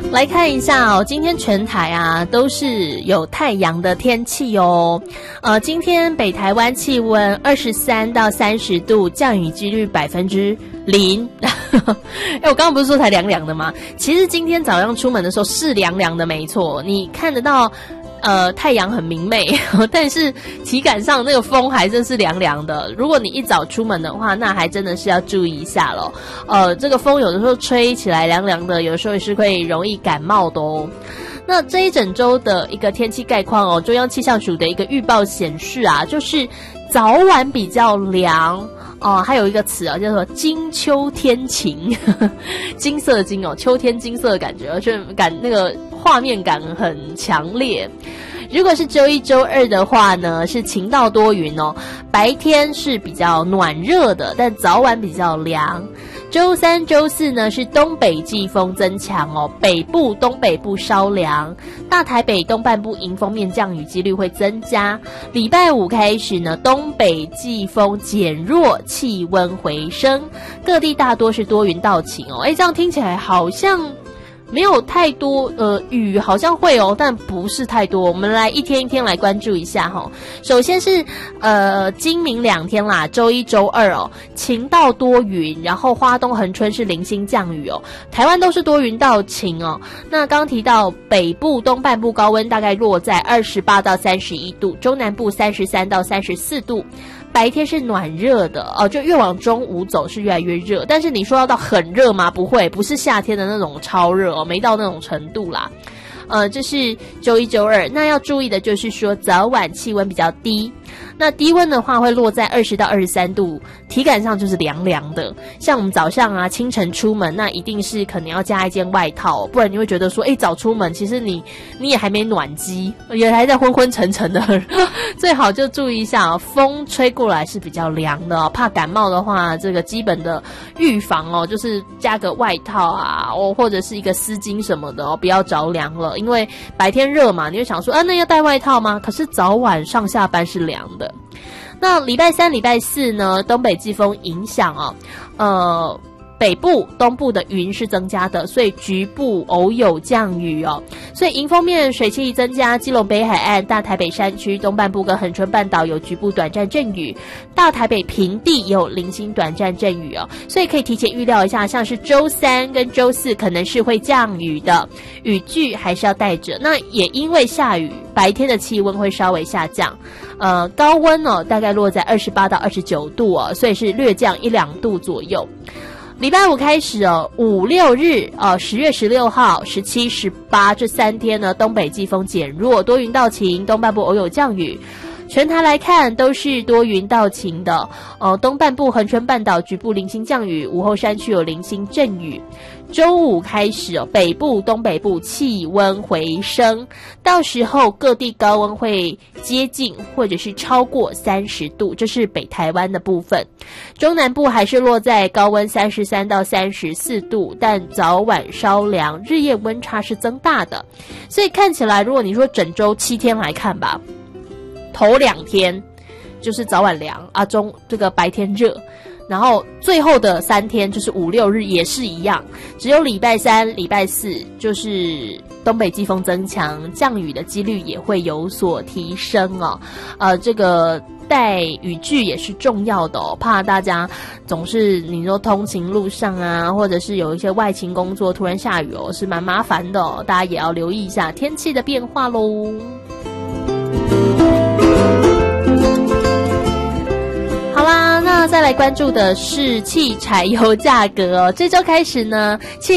来看一下哦，今天全台啊都是有太阳的天气哦。今天北台湾气温23到30度，降雨几率0%。我刚刚不是说才凉凉的吗？其实今天早上出门的时候是凉凉的，没错，你看得到。太阳很明媚，但是体感上那个风还真是凉凉的。如果你一早出门的话，那还真的是要注意一下咯。这个风有的时候吹起来凉凉的，有的时候也是会容易感冒的哦。那这一整周的一个天气概况哦，中央气象署的一个预报显示啊，就是早晚比较凉。还有一个词啊，叫做金秋天晴，金色的金哦，秋天金色的感觉，而且那个画面感很强烈。如果是周一周二的话呢，是晴到多云哦，白天是比较暖热的，但早晚比较凉。周三周四呢是东北季风增强哦，北部东北部稍凉，大台北东半部迎风面降雨几率会增加。礼拜五开始呢，东北季风减弱，气温回升，各地大多是多云到晴哦。这样听起来好像没有太多雨，好像会哦，但不是太多。我们来一天一天来关注一下哈。首先是今明2天啦，周一周二哦，晴到多云，然后花东恒春是零星降雨哦，台湾都是多云到晴哦。那刚提到北部东半部高温大概落在28到31度，中南部33到34度。白天是暖热的哦，就越往中午走是越来越热，但是你说要到很热吗？不会，不是夏天的那种超热哦，没到那种程度啦。这是周一周二，那要注意的就是说早晚气温比较低，那低温的话会落在20到23度，体感上就是凉凉的。像我们早上啊清晨出门，那一定是可能要加一件外套，不然你会觉得说早出门其实你也还没暖机，也还在昏昏沉沉的最好就注意一下风吹过来是比较凉的怕感冒的话，这个基本的预防就是加个外套啊或者是一个丝巾什么的不要着凉了，因为白天热嘛，你会想说那要带外套吗？可是早晚上下班是凉的。那礼拜三礼拜四呢，东北季风影响北部东部的云是增加的，所以局部偶有降雨哦。所以迎风面水汽增加，基隆北海岸、大台北山区、东半部跟恒春半岛有局部短暂阵雨，大台北平地也有零星短暂阵雨哦。所以可以提前预料一下，像是周三跟周四可能是会降雨的，雨具还是要带着。那也因为下雨，白天的气温会稍微下降，高温大概落在28到29度哦，所以是略降1-2度左右。礼拜五开始5、6日10月16号、17、18这3天呢，东北季风减弱，多云到晴，东半部偶有降雨。全台来看都是多云到晴的，东半部恒春半岛局部零星降雨，午后山区有零星阵雨。周五开始北部、东北部气温回升，到时候各地高温会接近或者是超过30度，这是北台湾的部分。中南部还是落在高温33到34度，但早晚稍凉，日夜温差是增大的。所以看起来，如果你说整周7天来看吧，头2天就是早晚凉这个白天热，然后最后的3天就是5、6日也是一样，只有礼拜三、礼拜四就是东北季风增强，降雨的几率也会有所提升这个带雨具也是重要的怕大家总是你说通勤路上啊，或者是有一些外勤工作突然下雨是蛮麻烦的大家也要留意一下天气的变化咯。好啦，那再来关注的是汽柴油价格这周开始呢，汽